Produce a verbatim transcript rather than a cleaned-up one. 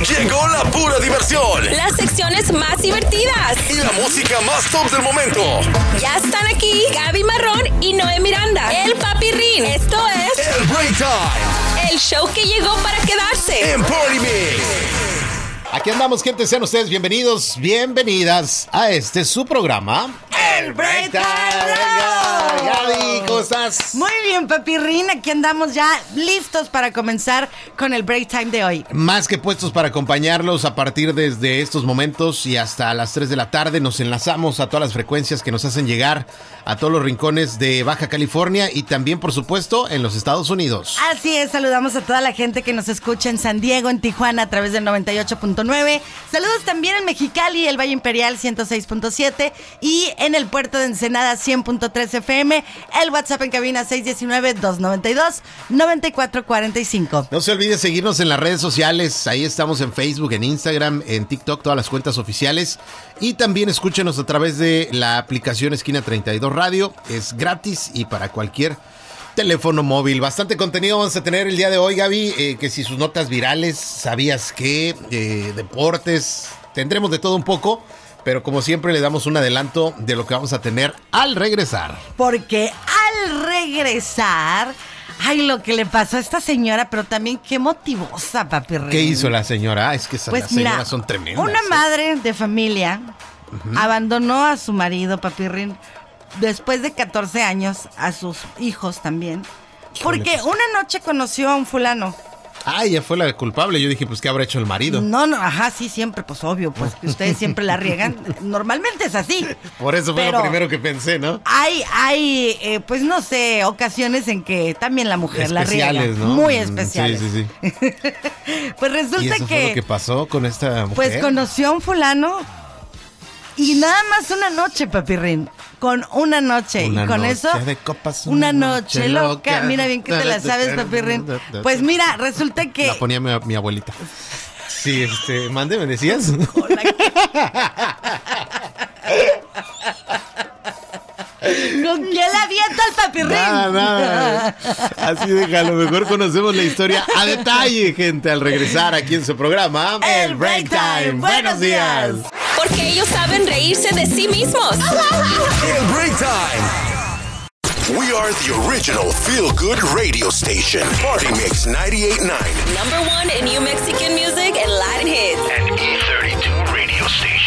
Llegó la pura diversión. Las secciones más divertidas. Y la música más top del momento. Ya están aquí Gaby Marrón y Noé Miranda. El Papirrín. Esto es... El Break Time. El show que llegó para quedarse. En Party Mix. Aquí andamos, gente. Sean ustedes bienvenidos, bienvenidas a este su programa. El Break Time. Gaby, ¿cómo estás? Muy bien, Papirrín. Aquí andamos ya listos para comenzar con el Break Time de hoy. Más que puestos para acompañarlos a partir desde estos momentos y hasta las tres de la tarde. Nos enlazamos a todas las frecuencias que nos hacen llegar a todos los rincones de Baja California y también, por supuesto, en los Estados Unidos. Así es, saludamos a toda la gente que nos escucha en San Diego, en Tijuana, a través del noventa y ocho punto nueve. Saludos también en Mexicali, el Valle Imperial ciento seis punto siete y en el puerto de Ensenada cien punto tres F M. El WhatsApp en cabina seis uno nueve, dos nueve dos, nueve cuatro cuatro cinco. No se olvide seguirnos en las redes sociales. Ahí estamos en Facebook, en Instagram, en TikTok, todas las cuentas oficiales. Y también escúchenos a través de la aplicación Esquina treinta y dos Radio. Es gratis y para cualquier teléfono móvil. Bastante contenido vamos a tener el día de hoy, Gaby. Eh, que si sus notas virales, ¿sabías qué? Eh, deportes, tendremos de todo un poco. Pero como siempre le damos un adelanto de lo que vamos a tener al regresar. Porque al regresar, ay, lo que le pasó a esta señora, pero también qué motivosa, Papirrín. ¿Qué hizo la señora? Es que esas pues las señoras mira, son tremendas. Una ¿eh? madre de familia uh-huh. abandonó a su marido, Papirrín, después de catorce años, a sus hijos también. Híjole, porque pues. una noche conoció a un fulano. Ah, ella fue la culpable. Yo dije, pues, ¿qué habrá hecho el marido? No, no, ajá, sí, siempre, pues, obvio, pues, que ustedes siempre la riegan. Normalmente es así. Por eso fue pero lo primero que pensé, ¿no? Hay, hay, eh, pues, no sé, ocasiones en que también la mujer la riega. Especiales, ¿no? Muy especiales. Sí, sí, sí. Pues resulta ¿Y eso que... fue lo que pasó con esta mujer? Pues conoció a un fulano y nada más una noche, Papirrín. Con una noche. Una y con noche eso, de copas, una, una noche, noche loca. loca. Mira bien que te la sabes, Papirrín. Pues mira, resulta que... La ponía mi, mi abuelita. Sí, este, mande, ¿me decías? Hola, ¿con quién la avienta el Papirrín? Nada, nada. Así déjalo. Mejor conocemos la historia a detalle, gente, al regresar aquí en su programa. El Break Time. Buenos días. Porque ellos saben reírse de sí mismos. El Break Time. We are the original feel-good radio station. Party Mix ninety-eight point nine. Number one in New Mexican music and Latin hits.